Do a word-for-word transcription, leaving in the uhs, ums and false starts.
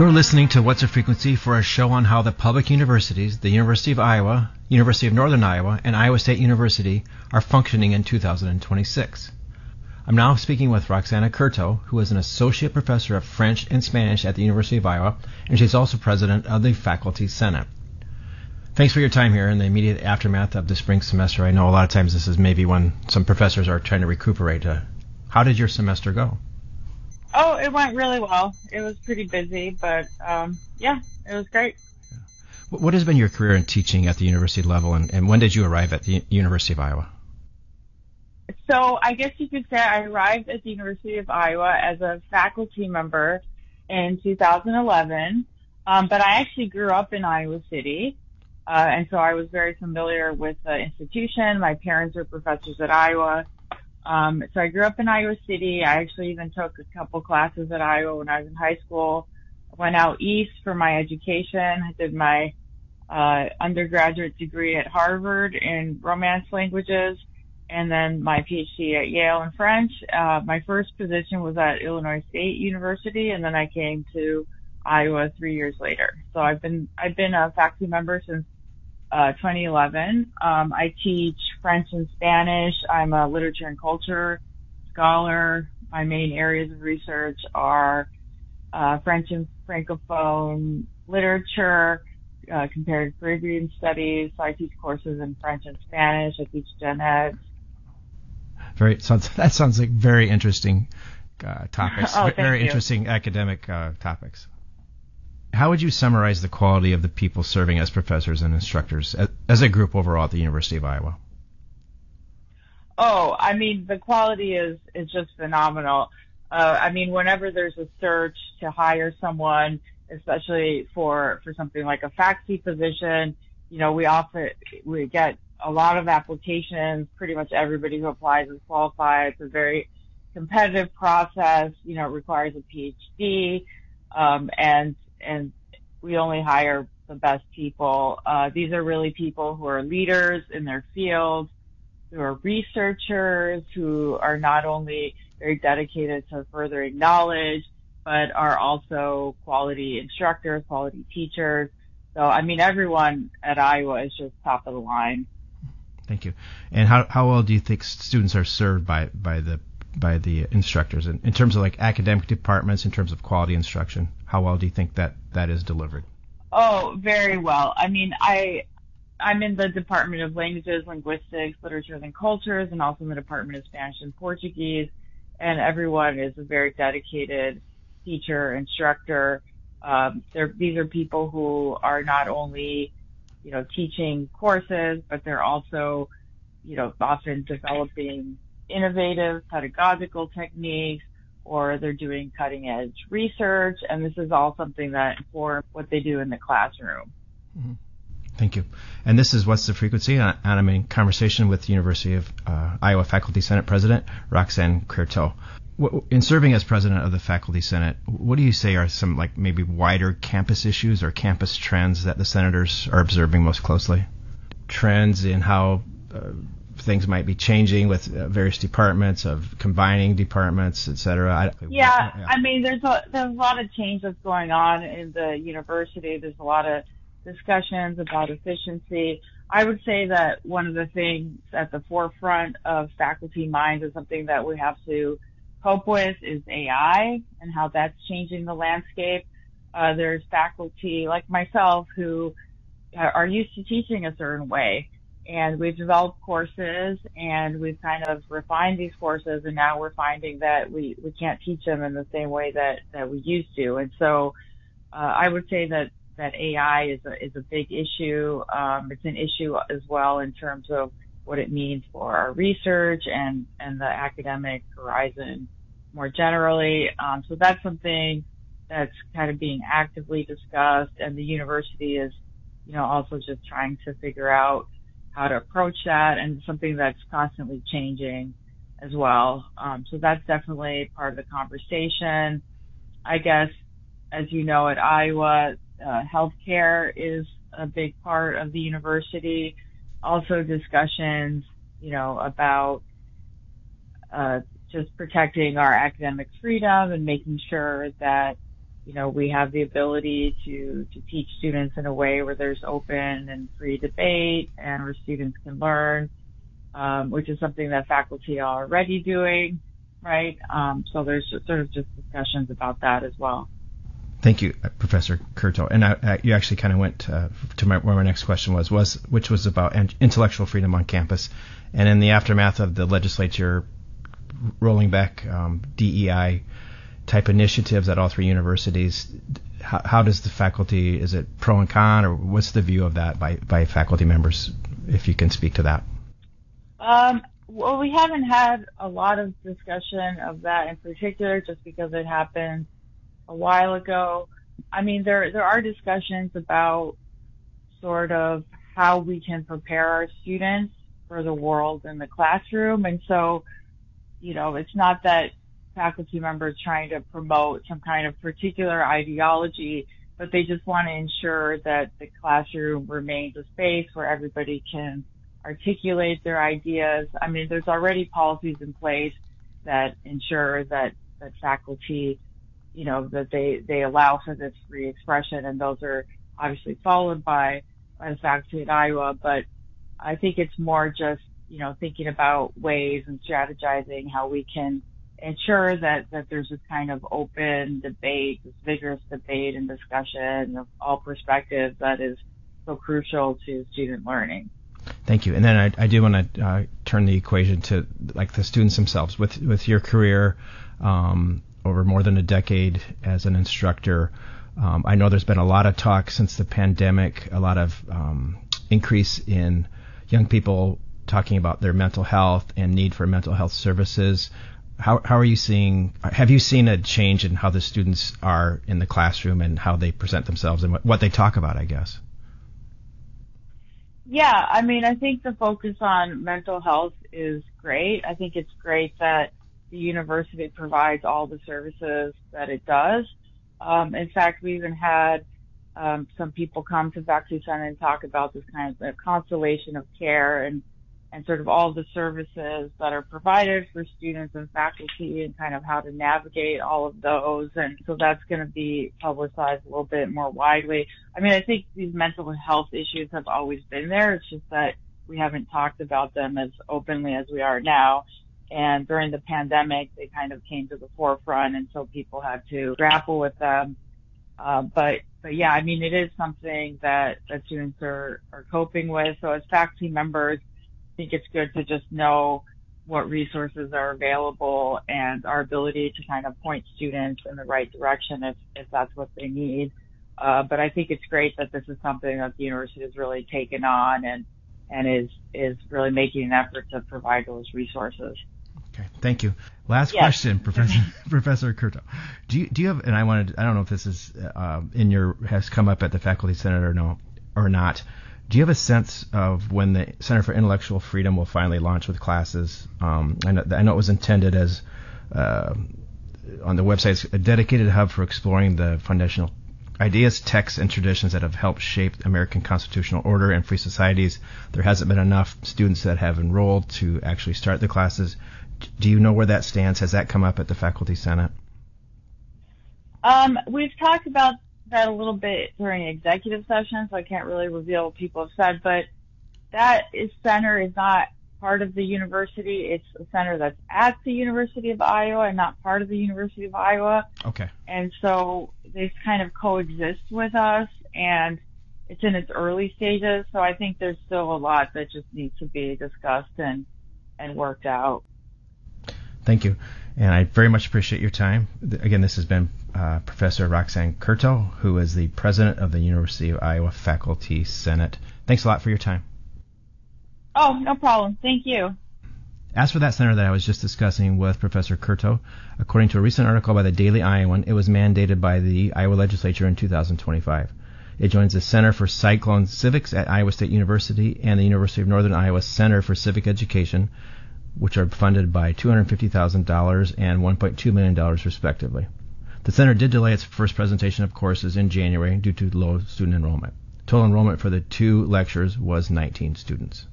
You're listening to What's a Frequency for a show on how the public universities, the University of Iowa, University of Northern Iowa, and Iowa State University are functioning in two thousand twenty-six. I'm now speaking with Roxana Curto, who is an associate professor of French and Spanish at the University of Iowa, and she's also president of the Faculty Senate. Thanks for your time here in the immediate aftermath of the spring semester. I know a lot of times this is maybe when some professors are trying to recuperate. Uh, how did your semester go? Oh, it went really well. It was pretty busy, but um, yeah, it was great. What has been your career in teaching at the university level, and, and when did you arrive at the University of Iowa? So I guess you could say I arrived at the University of Iowa as a faculty member in two thousand eleven, um, but I actually grew up in Iowa City, uh, and so I was very familiar with the institution. My parents are professors at Iowa. Um, so I grew up in Iowa City. I actually even took a couple classes at Iowa when I was in high school. I went out east for my education. I did my uh, undergraduate degree at Harvard in Romance languages, and then my PhD at Yale in French. Uh, my first position was at Illinois State University, and then I came to Iowa three years later. So I've been I've been a faculty member since Uh, twenty eleven. Um, I teach French and Spanish. I'm a literature and culture scholar. My main areas of research are uh, French and Francophone literature, uh, comparative Caribbean studies. So I teach courses in French and Spanish. I teach gen eds. Very sounds that sounds like very interesting uh, topics. Oh, very you. interesting academic uh, topics. How would you summarize the quality of the people serving as professors and instructors as, as a group overall at the University of Iowa? Oh, I mean, the quality is, is just phenomenal. Uh, I mean, whenever there's a search to hire someone, especially for, for something like a faculty position, you know, we often, we get a lot of applications. Pretty much everybody who applies is qualified. It's a very competitive process. You know, it requires a PhD, um, and and we only hire the best people. Uh, these are really people who are leaders in their field, who are researchers, who are not only very dedicated to furthering knowledge, but are also quality instructors, quality teachers. So, I mean, everyone at Iowa is just top of the line. Thank you. And how how well do you think students are served by, by the by the instructors in, in terms of like academic departments, in terms of quality instruction? How well do you think that that is delivered? Oh, very well. I mean, I, I'm in the Department of Languages, Linguistics, Literatures and Cultures, and also in the Department of Spanish and Portuguese. And everyone is a very dedicated teacher, instructor. Um, these are people who are not only, you know, teaching courses, but they're also, you know, often developing innovative pedagogical techniques, or they're doing cutting edge research, and this is all something that informs what they do in the classroom. Mm-hmm. Thank you. And this is What's the Frequency? And I'm in conversation with the University of uh, Iowa Faculty Senate President Roxana Curto. In serving as president of the Faculty Senate, what do you say are some like maybe wider campus issues or campus trends that the senators are observing most closely? Trends in how uh, things might be changing with uh, various departments, of combining departments, et cetera. I, yeah, yeah, I mean, there's a there's a lot of change that's going on in the university. There's a lot of discussions about efficiency. I would say that one of the things at the forefront of faculty minds is something that we have to cope with is A I and how that's changing the landscape. Uh, there's faculty like myself who are used to teaching a certain way, and we've developed courses and we've kind of refined these courses, and now we're finding that we, we can't teach them in the same way that, that we used to. And so uh, I would say that, that A I is a, is a big issue. Um, it's an issue as well in terms of what it means for our research and, and the academic horizon more generally. Um, so that's something that's kind of being actively discussed, and the university is, you know, also just trying to figure out how to approach that, and something that's constantly changing as well. Um, so that's definitely part of the conversation. I guess, as you know, at Iowa, uh, healthcare is a big part of the university. Also discussions, you know, about uh, just protecting our academic freedom and making sure that you know, we have the ability to, to teach students in a way where there's open and free debate and where students can learn, um, which is something that faculty are already doing, right? Um, so there's sort of just discussions about that as well. Thank you, Professor Curto. And I, I, you actually kind of went uh, to my, where my next question was, was, which was about intellectual freedom on campus. And in the aftermath of the legislature rolling back um, D E I type initiatives at all three universities, how, how does the faculty, is it pro and con, or what's the view of that by, by faculty members, if you can speak to that? Um, well, we haven't had a lot of discussion of that in particular, just because it happened a while ago. I mean, there there are discussions about sort of how we can prepare our students for the world in the classroom. And so, you know, it's not that faculty members trying to promote some kind of particular ideology, but they just want to ensure that the classroom remains a space where everybody can articulate their ideas. I mean, there's already policies in place that ensure that, that faculty, you know, that they, they allow for this free expression, and those are obviously followed by, by the faculty at Iowa. But I think it's more just, you know, thinking about ways and strategizing how we can ensure that, that there's this kind of open debate, this vigorous debate and discussion of all perspectives that is so crucial to student learning. Thank you. And then I, I do want to uh, turn the equation to like the students themselves. With with your career um, over more than a decade as an instructor, um, I know there's been a lot of talk since the pandemic, a lot of um, increase in young people talking about their mental health and need for mental health services. How how are you seeing, have you seen a change in how the students are in the classroom and how they present themselves and what, what they talk about, I guess? Yeah, I mean, I think the focus on mental health is great. I think it's great that the university provides all the services that it does. Um, in fact, we even had um, some people come to Faculty Senate and talk about this kind of constellation of care and and sort of all the services that are provided for students and faculty and kind of how to navigate all of those. And so that's going to be publicized a little bit more widely. I mean, I think these mental health issues have always been there. It's just that we haven't talked about them as openly as we are now. And during the pandemic, they kind of came to the forefront, and so people had to grapple with them. Uh, but, but yeah, I mean, it is something that, that students are, are coping with. So as faculty members, I think it's good to just know what resources are available and our ability to kind of point students in the right direction if, if that's what they need. Uh, but I think it's great that this is something that the university has really taken on and, and is, is really making an effort to provide those resources. Okay, thank you. Last yes. question, Professor Professor Curto. Do you do you have? And I wanted. I don't know if this is uh, in your has come up at the Faculty Senate or no or not. Do you have a sense of when the Center for Intellectual Freedom will finally launch with classes? Um, I, know, I know it was intended as, uh, on the website, a dedicated hub for exploring the foundational ideas, texts, and traditions that have helped shape American constitutional order and free societies. There hasn't been enough students that have enrolled to actually start the classes. Do you know where that stands? Has that come up at the Faculty Senate? Um, we've talked about that a little bit during executive sessions, so I can't really reveal what people have said, but that is, center is not part of the university. It's a center that's at the University of Iowa and not part of the University of Iowa. Okay. And so they kind of coexist with us, and it's in its early stages, so I think there's still a lot that just needs to be discussed and, and worked out. Thank you. And I very much appreciate your time. Again, this has been uh, Professor Roxanne Curto, who is the president of the University of Iowa Faculty Senate. Thanks a lot for your time. Oh, no problem. Thank you. As for that center that I was just discussing with Professor Curto, according to a recent article by the Daily Iowan, it was mandated by the Iowa legislature in two thousand twenty-five. It joins the Center for Cyclone Civics at Iowa State University and the University of Northern Iowa Center for Civic Education, which are funded by two hundred fifty thousand dollars and one point two million dollars respectively. The center did delay its first presentation of courses in January due to low student enrollment. Total enrollment for the two lectures was nineteen students.